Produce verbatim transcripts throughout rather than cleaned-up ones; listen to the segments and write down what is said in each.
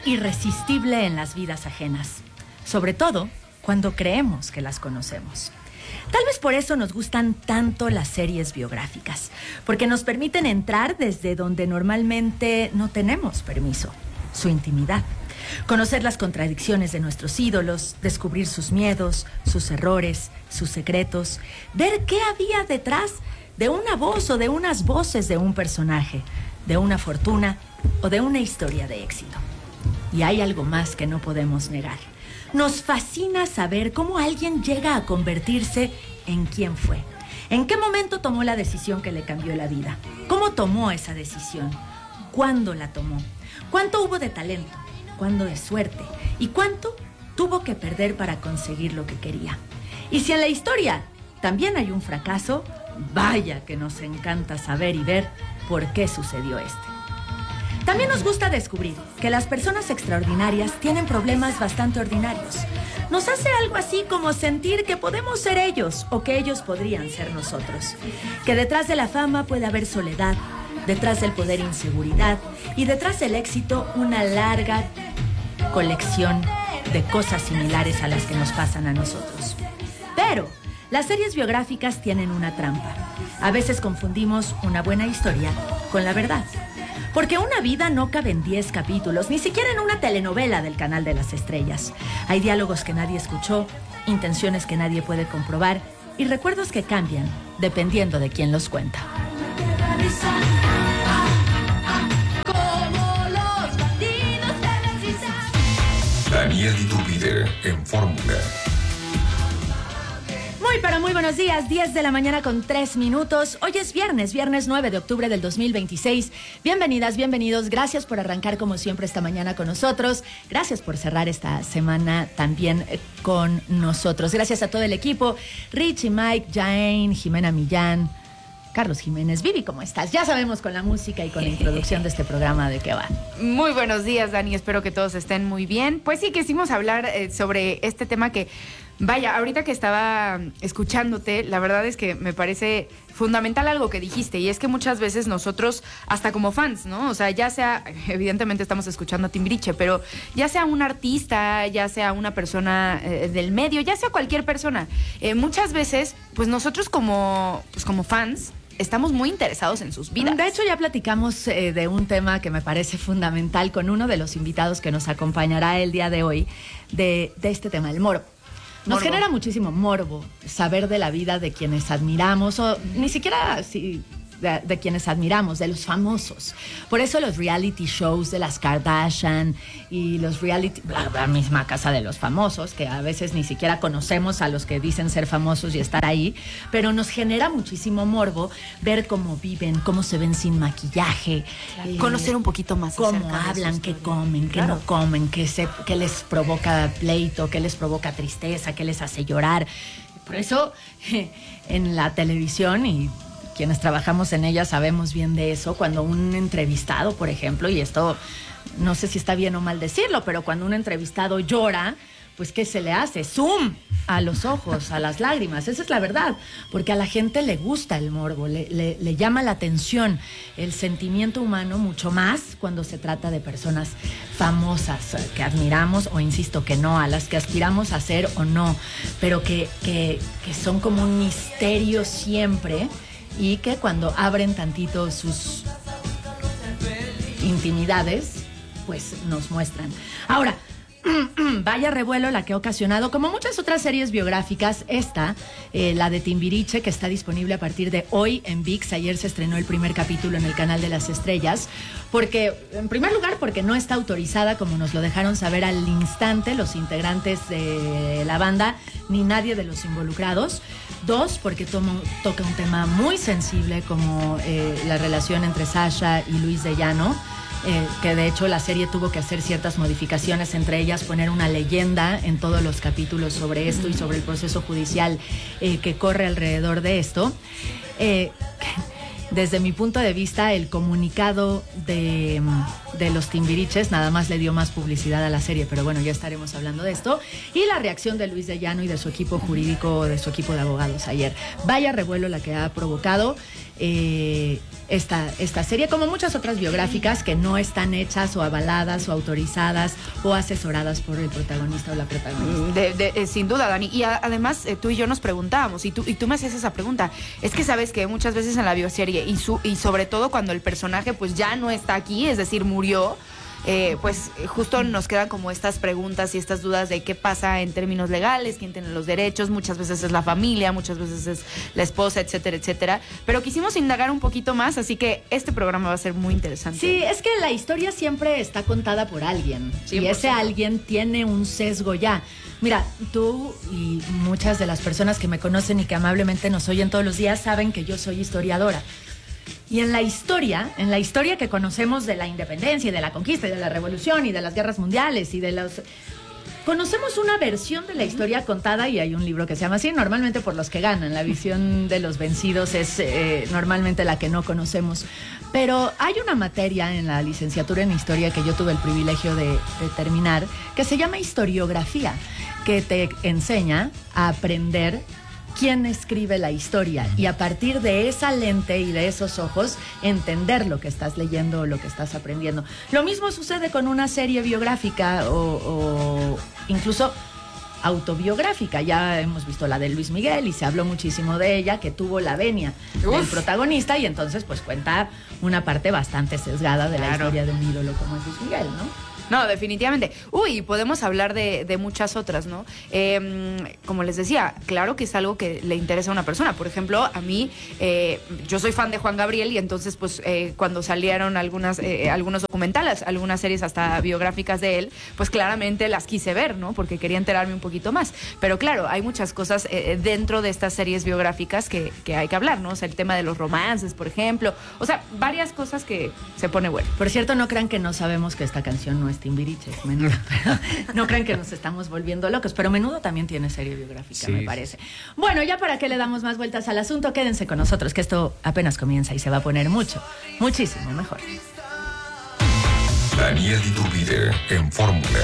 irresistible en las vidas ajenas, sobre todo cuando creemos que las conocemos. Tal vez por eso nos gustan tanto las series biográficas, porque nos permiten entrar desde donde normalmente no tenemos permiso, su intimidad. Conocer las contradicciones de nuestros ídolos, descubrir sus miedos, sus errores, sus secretos, ver qué había detrás de una voz o de unas voces de un personaje, de una fortuna o de una historia de éxito. Y hay algo más que no podemos negar. Nos fascina saber cómo alguien llega a convertirse en quien fue. ¿En qué momento tomó la decisión que le cambió la vida? ¿Cómo tomó esa decisión? ¿Cuándo la tomó? ¿Cuánto hubo de talento? ¿Cuándo de suerte? ¿Y cuánto tuvo que perder para conseguir lo que quería? Y si en la historia también hay un fracaso, vaya que nos encanta saber y ver por qué sucedió este. También nos gusta descubrir que las personas extraordinarias tienen problemas bastante ordinarios. Nos hace algo así como sentir que podemos ser ellos o que ellos podrían ser nosotros. Que detrás de la fama puede haber soledad, detrás del poder inseguridad y detrás del éxito una larga colección de cosas similares a las que nos pasan a nosotros. Pero las series biográficas tienen una trampa. A veces confundimos una buena historia con la verdad. Porque una vida no cabe en diez capítulos, ni siquiera en una telenovela del Canal de las Estrellas. Hay diálogos que nadie escuchó, intenciones que nadie puede comprobar y recuerdos que cambian dependiendo de quién los cuenta. Daniel Iturbide en Fórmula. Muy, pero muy buenos días, diez de la mañana con tres minutos. Hoy es viernes, viernes nueve de octubre del dos mil veintiséis. Bienvenidas, bienvenidos. Gracias por arrancar como siempre esta mañana con nosotros. Gracias por cerrar esta semana también con nosotros. Gracias a todo el equipo. Richie, Mike, Jane, Jimena Millán, Carlos Jiménez. Vivi, ¿cómo estás? Ya sabemos con la música y con la introducción de este programa de qué va. Muy buenos días, Dani. Espero que todos estén muy bien. Pues sí, quisimos hablar eh, sobre este tema que... Vaya, ahorita que estaba escuchándote, la verdad es que me parece fundamental algo que dijiste, y es que muchas veces nosotros, hasta como fans, ¿no? O sea, ya sea, evidentemente estamos escuchando a Timbiriche, pero ya sea un artista, ya sea una persona eh, del medio, ya sea cualquier persona, eh, muchas veces, pues nosotros como, pues como fans, estamos muy interesados en sus vidas. De hecho, ya platicamos eh, de un tema que me parece fundamental con uno de los invitados que nos acompañará el día de hoy, de, de este tema, el morbo. Nos morbo. Genera muchísimo morbo saber de la vida de quienes admiramos, o ni siquiera si, de, de quienes admiramos, de los famosos. Por eso los reality shows de las Kardashian y los reality, la, la misma casa de los famosos, que a veces ni siquiera conocemos a los que dicen ser famosos y estar ahí, pero nos genera muchísimo morbo ver cómo viven, cómo se ven sin maquillaje, claro. eh, conocer un poquito más, cómo hablan, qué comen, qué claro. no comen, qué, se, qué les provoca pleito, qué les provoca tristeza, qué les hace llorar. Por eso en la televisión, y quienes trabajamos en ella sabemos bien de eso, cuando un entrevistado, por ejemplo, y esto no sé si está bien o mal decirlo, pero cuando un entrevistado llora, pues ¿qué se le hace? Zoom a los ojos, a las lágrimas. Esa es la verdad, porque a la gente le gusta el morbo, le, le, le llama la atención el sentimiento humano mucho más cuando se trata de personas famosas que admiramos, o insisto que no, a las que aspiramos a ser o no, pero que, que, que son como un misterio siempre, y que cuando abren tantito sus intimidades, pues nos muestran. Ahora, vaya revuelo la que ha ocasionado, como muchas otras series biográficas, esta, eh, la de Timbiriche, que está disponible a partir de hoy en ViX. Ayer se estrenó el primer capítulo en el Canal de las Estrellas, porque, en primer lugar, porque no está autorizada, como nos lo dejaron saber al instante los integrantes de la banda, ni nadie de los involucrados. Dos, porque tomo, toca un tema muy sensible como eh, la relación entre Sasha y Luis de Llano, eh, que de hecho la serie tuvo que hacer ciertas modificaciones, entre ellas poner una leyenda en todos los capítulos sobre esto y sobre el proceso judicial eh, que corre alrededor de esto. Eh, Desde mi punto de vista, el comunicado de, de los Timbiriches nada más le dio más publicidad a la serie, pero bueno, ya estaremos hablando de esto. Y la reacción de Luis de Llano y de su equipo jurídico, de su equipo de abogados ayer. Vaya revuelo la que ha provocado. eh, esta, esta serie, como muchas otras biográficas que no están hechas o avaladas o autorizadas o asesoradas por el protagonista o la protagonista. De, de, eh, sin duda, Dani. Y a, además, eh, tú y yo nos preguntábamos, y tú, y tú me hacías esa pregunta. Es que sabes que muchas veces en la bioserie, y, su, y sobre todo cuando el personaje pues ya no está aquí, es decir, murió, Eh, pues justo nos quedan como estas preguntas y estas dudas de qué pasa en términos legales, quién tiene los derechos, muchas veces es la familia, muchas veces es la esposa, etcétera, etcétera. Pero quisimos indagar un poquito más, así que este programa va a ser muy interesante. Sí, es que la historia siempre está contada por alguien cien por ciento. Y ese alguien tiene un sesgo ya. Mira, tú y muchas de las personas que me conocen y que amablemente nos oyen todos los días saben que yo soy historiadora. Y en la historia, en la historia que conocemos de la independencia y de la conquista y de la revolución y de las guerras mundiales y de los... Conocemos una versión de la historia contada y hay un libro que se llama así, normalmente por los que ganan. La visión de los vencidos es eh, normalmente la que no conocemos. Pero hay una materia en la licenciatura en historia que yo tuve el privilegio de, de terminar, que se llama historiografía, que te enseña a aprender quién escribe la historia y a partir de esa lente y de esos ojos entender lo que estás leyendo o lo que estás aprendiendo. Lo mismo sucede con una serie biográfica o, o incluso autobiográfica. Ya hemos visto la de Luis Miguel y se habló muchísimo de ella, que tuvo la venia Uf. del protagonista y entonces pues cuenta una parte bastante sesgada de la claro. historia de un ídolo como es Luis Miguel, ¿no? No, definitivamente. Uy, podemos hablar de, de muchas otras, ¿no? Eh, como les decía, claro que es algo que le interesa a una persona. Por ejemplo, a mí, eh, yo soy fan de Juan Gabriel y entonces, pues, eh, cuando salieron algunas, eh, algunos documentales, algunas series hasta biográficas de él, pues claramente las quise ver, ¿no? Porque quería enterarme un poquito más. Pero claro, hay muchas cosas eh, dentro de estas series biográficas que, que hay que hablar, ¿no? O sea, el tema de los romances, por ejemplo. O sea, varias cosas que se pone bueno. Por cierto, no crean que no sabemos que esta canción no es Timbiriche, menudo, no crean que nos estamos volviendo locos, pero Menudo también tiene serie biográfica, sí, me parece. Bueno, ya para que le damos más vueltas al asunto, quédense con nosotros, que esto apenas comienza y se va a poner mucho, muchísimo mejor. Daniel Iturbide en Fórmula.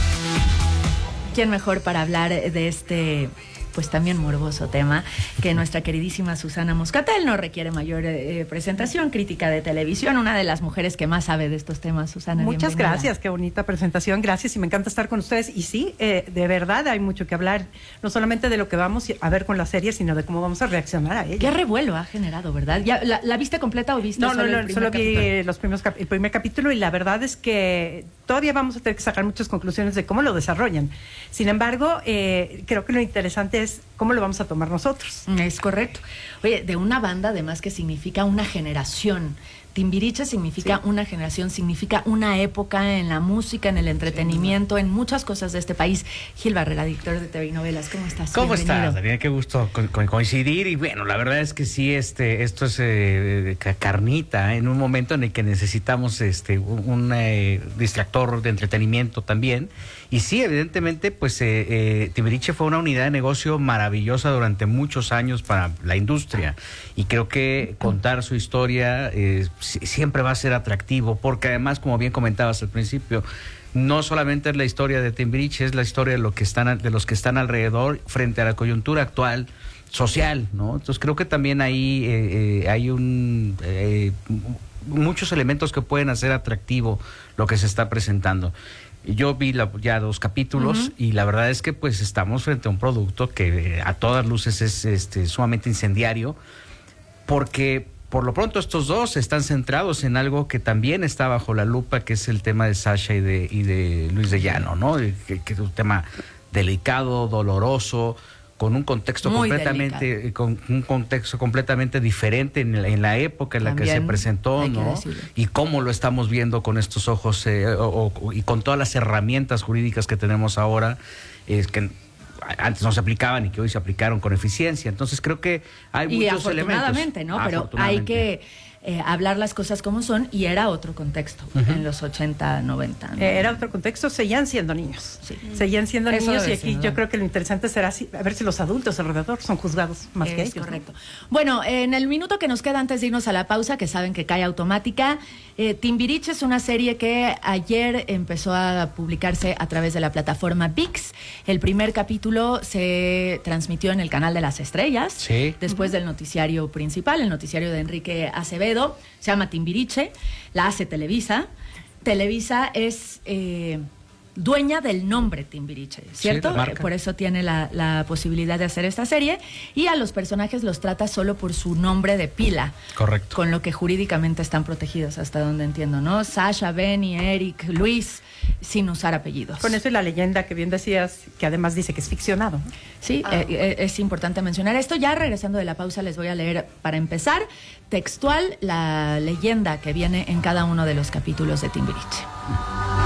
¿Quién mejor para hablar de este... pues también morboso tema, que nuestra queridísima Susana Moscatel? No requiere mayor eh, presentación, crítica de televisión, una de las mujeres que más sabe de estos temas. Susana, muchas bienvenida. Gracias, qué bonita presentación, gracias y me encanta estar con ustedes. Y sí, eh, de verdad hay mucho que hablar, no solamente de lo que vamos a ver con la serie, sino de cómo vamos a reaccionar a ella. Qué revuelo ha generado, ¿verdad? ¿Ya, la, ¿La viste completa o viste no, solo no, no, el primer solo vi capítulo? los primeros cap- el primer capítulo y la verdad es que todavía vamos a tener que sacar muchas conclusiones de cómo lo desarrollan. Sin embargo, eh, creo que lo interesante es cómo lo vamos a tomar nosotros. Es correcto. Oye, de una banda además que significa una generación. Timbiriche significa sí. una generación, significa una época en la música, en el entretenimiento, sí. en muchas cosas de este país. Gil Barrera, director de T V y Novelas, ¿cómo estás? ¿Cómo Bienvenido. estás, Daniel? Qué gusto co- co- coincidir. Y bueno, la verdad es que sí, este, esto es eh, carnita, en un momento en el que necesitamos este, un, un eh, distractor de entretenimiento también. Y sí, evidentemente, pues eh, eh, Timbiriche fue una unidad de negocio maravillosa durante muchos años para la industria. Y creo que contar su historia eh, siempre va a ser atractivo, porque además, como bien comentabas al principio, no solamente es la historia de Timbiriche, es la historia de, lo que están, de los que están alrededor frente a la coyuntura actual social, ¿no? Entonces creo que también ahí eh, eh, hay un eh, muchos elementos que pueden hacer atractivo lo que se está presentando. Yo vi la, ya dos capítulos uh-huh. y la verdad es que pues estamos frente a un producto que a todas luces es este, sumamente incendiario, porque por lo pronto estos dos están centrados en algo que también está bajo la lupa, que es el tema de Sasha y de, y de Luis de Llano, ¿no? Que, que es un tema delicado, doloroso, con un contexto Muy completamente delicado. con un contexto completamente diferente en la, en la época en También la que se presentó, ¿no? Y cómo lo estamos viendo con estos ojos eh, o, o, y con todas las herramientas jurídicas que tenemos ahora, es que antes no se aplicaban y que hoy se aplicaron con eficiencia. Entonces creo que hay y muchos elementos. ¿no? Pero hay que eh, hablar las cosas como son, y era otro contexto uh-huh. en los ochenta, noventa. ¿no? Eh, era otro contexto, seguían siendo niños. Sí. Seguían siendo Eso niños, y es, aquí yo creo que lo interesante será si, a ver si los adultos alrededor son juzgados más es que ellos. Correcto. ¿No? Bueno, en el minuto que nos queda antes de irnos a la pausa, que saben que cae automática, eh, Timbiriche es una serie que ayer empezó a publicarse a través de la plataforma ViX. El primer capítulo se transmitió en el canal de las estrellas, sí. después del noticiario principal, el noticiario de Enrique Acevedo. Se llama Timbiriche, la hace Televisa. Televisa es eh, dueña del nombre Timbiriche, ¿cierto? Sí, la marca. Por eso tiene la, la posibilidad de hacer esta serie, y a los personajes los trata solo por su nombre de pila. Correcto. Con lo que jurídicamente están protegidos, hasta donde entiendo, ¿no? Sasha, Benny, Eric, Luis, sin usar apellidos. Con eso y la leyenda que bien decías, que además dice que es ficcionado. Sí, ah. eh, eh, es importante mencionar esto. Ya regresando de la pausa les voy a leer, para empezar, textual, la leyenda que viene en cada uno de los capítulos de Timbiriche.